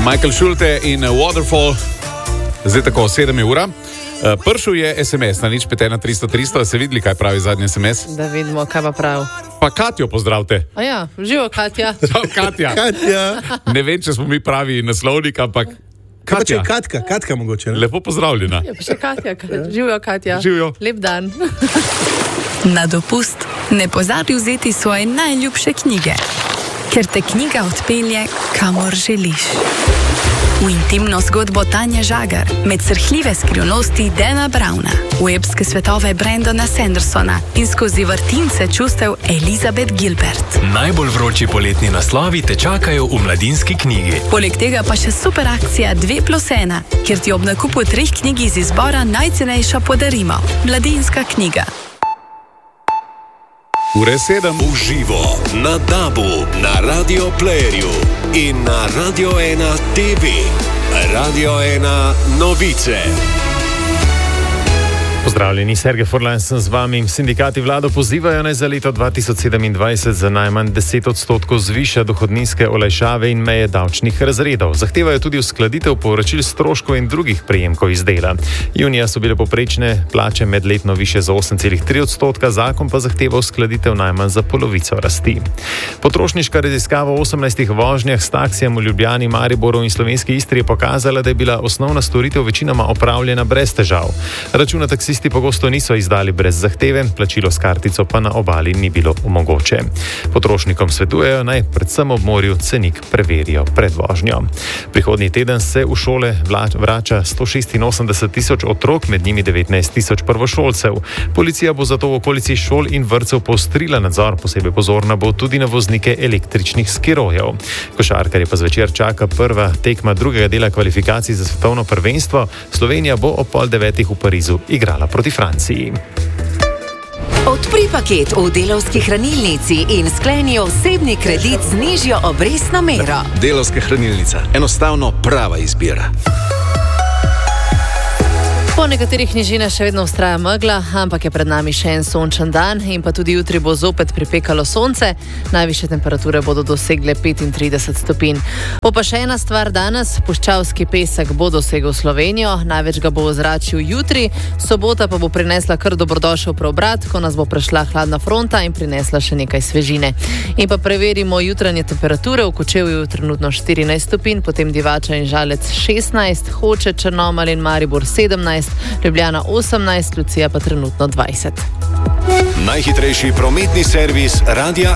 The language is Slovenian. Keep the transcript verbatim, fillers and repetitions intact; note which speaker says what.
Speaker 1: Michael Schulte in Waterfall, zdaj tako sedem ura. Pršel je es em es na nič pet ena tristo tristo, ste videli, kaj pravi zadnji es em es?
Speaker 2: Da vidimo, kaj pa prav.
Speaker 1: Pa Katjo pozdravite.
Speaker 2: A ja, živo Katja.
Speaker 1: Čau, Katja.
Speaker 3: Katja.
Speaker 1: Ne vem, če smo mi pravi naslovnik, ampak
Speaker 3: Katja. Kaj Katka, Katka mogoče. Ne?
Speaker 1: Lepo pozdravljena.
Speaker 2: Ja, pa še Katja. Živijo Katja.
Speaker 1: Živijo.
Speaker 2: Lep dan.
Speaker 4: Na dopust ne pozabi vzeti svoje najljubše knjige, ker te knjiga odpelje, kamor želiš. V intimno zgodbo Tanje Žagar, med srhljive skrivnosti Dana Browna, v epske svetove Brandona Sandersona in skozi vrtince čustev Elizabeth Gilbert.
Speaker 5: Najbolj vroči poletni naslovi te čakajo v Mladinski knjigi.
Speaker 4: Poleg tega pa še super akcija dve plus ena, kjer ti ob nakupu treh knjig iz izbora najcenejša podarimo. Mladinska knjiga.
Speaker 1: Ure sedem.
Speaker 6: V živo na Dabu, na Radio Playerju in na Radio ena te ve. Radio ena novice.
Speaker 7: Pozdravljeni, Sergej Furlan sem z vami. Sindikati vlado pozivajo naj za leto dva tisoč sedemindvajset za najmanj deset odstotkov zviša dohodninske olajšave in meje davčnih razredov. Zahtevajo tudi uskladitev povračil stroškov in drugih prejemkov iz dela. Junija so bile povprečne plače medletno višje za osem celih tri odstotka, zakon pa zahteva uskladitev najmanj za polovico rasti. Potrošniška raziskava v osemnajstih vožnjah s taksijem v Ljubljani, Mariboru in Slovenski Istri je pokazala, da je bila osnovna storitev večinoma opravljena brez težav. Računa taksisti pogosto niso izdali brez zahteve, plačilo s kartico pa na obali ni bilo mogoče. Potrošnikom svetujejo naj predvsem ob morju cenik preverijo pred vožnjo. Prihodnji teden se v šole vrača sto šestinosemdeset tisoč otrok, med njimi devetnajst tisoč prvošolcev. Policija bo zato v okolici šol in vrtcev poostrila nadzor, posebej pozorna bo tudi na voznike električnih skirojev. Košarkarje pa zvečer čaka prva tekma drugega dela kvalifikacij za svetovno prvenstvo. Slovenija bo ob pol devetih v Parizu igrala proti Franciji.
Speaker 8: Odpri paket v Delavski hranilnici in skleni osebni kredit z nižjo obrestno mero.
Speaker 9: Delavska hranilnica. Enostavno prava izbira.
Speaker 2: Po nekaterih nižinah še vedno vztraja megla, ampak je pred nami še en sončen dan in pa tudi jutri bo zopet pripekalo sonce. Najvišje temperature bodo dosegle petintrideset stopinj. Bo pa še ena stvar danes, puščavski pesek bo dosegel Slovenijo, največ ga bo ozračil jutri, sobota pa bo prinesla kar dobrodošel preobrat, ko nas bo prešla hladna fronta in prinesla še nekaj svežine. In pa preverimo jutranje temperature, v Kočevju trenutno štirinajst stopinj, potem Divača in Žalec šestnajst, Hoče, Črnomelj in Maribor sedemnajst, Ljubljana osemnajst, Lucija pa trenutno dvajset.
Speaker 6: Najhitrejši prometni servis Radia